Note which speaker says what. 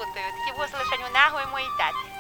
Speaker 1: роботою. Такі воз лишень у него і моїй теті.